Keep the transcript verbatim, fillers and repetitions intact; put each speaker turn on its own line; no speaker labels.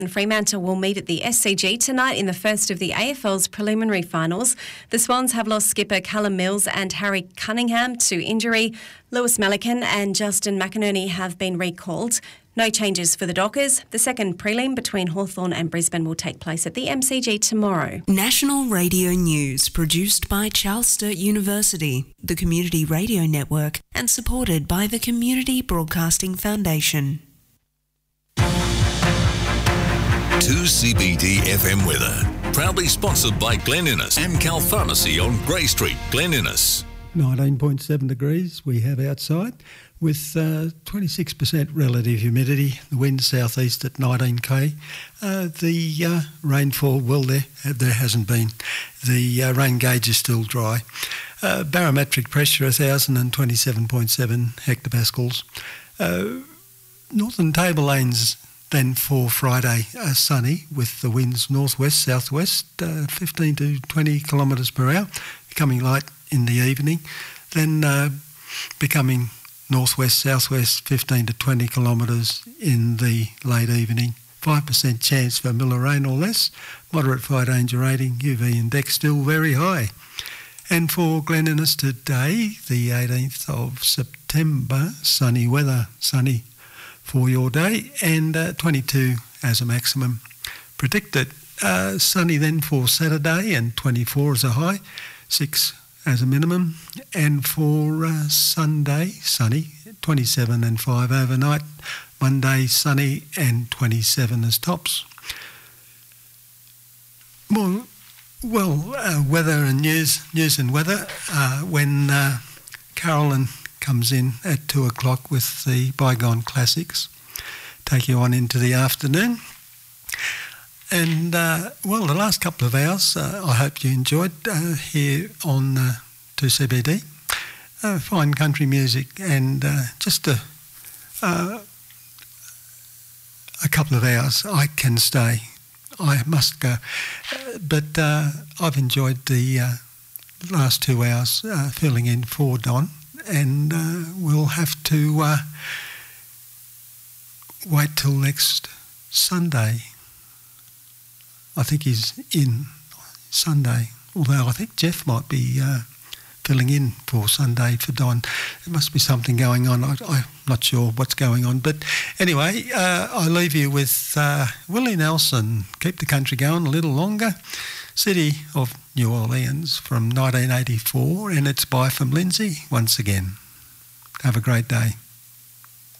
Fremantle will meet at the S C G tonight in the first of the A F L's preliminary finals. The Swans have lost skipper Callum Mills and Harry Cunningham to injury. Lewis Melican and Justin McInerney have been recalled. No changes for the Dockers. The second prelim between Hawthorn and Brisbane will take place at the M C G tomorrow.
National Radio News, produced by Charles Sturt University, the Community Radio Network, and supported by the Community Broadcasting Foundation.
two C B D F M weather. Proudly sponsored by Glen Innes, Amcal Pharmacy on Grey Street, Glen Innes.
nineteen point seven degrees we have outside with uh, twenty-six percent relative humidity. The wind southeast at nineteen k. Uh, the uh, rainfall, well, there there hasn't been. The uh, rain gauge is still dry. Uh, barometric pressure one thousand twenty-seven point seven hectopascals. Uh, northern Tablelands then for Friday, uh, sunny with the winds northwest, southwest, uh, fifteen to twenty kilometres per hour, becoming light in the evening, then uh, becoming northwest, southwest, fifteen to twenty kilometres in the late evening. five percent chance for Miller rain or less, moderate fire danger rating, U V index still very high. And for Glen Innes today, the eighteenth of September, sunny weather, sunny for your day, and uh, twenty-two as a maximum predicted. Uh, sunny then for Saturday and twenty-four as a high, six as a minimum, and for uh, Sunday, sunny, twenty-seven and five overnight, Monday sunny and twenty-seven as tops. Well, well uh, weather and news, news and weather, uh, when uh, Carolyn comes in at two o'clock with the Bygone Classics. Take you on into the afternoon. And, uh, well, the last couple of hours, uh, I hope you enjoyed uh, here on uh, two C B D. Uh, fine country music and uh, just a, uh, a couple of hours. I can stay. I must go. Uh, but uh, I've enjoyed the uh, last two hours uh, filling in for Don. And uh, we'll have to uh, wait till next Sunday. I think he's in Sunday, although I think Jeff might be uh, filling in for Sunday for Don. There must be something going on. I, I'm not sure what's going on. But anyway, uh, I leave you with uh, Willie Nelson, Keep the Country Going a Little Longer. City of New Orleans from nineteen eighty-four, and it's Bye from Lindsay once again. Have a great day.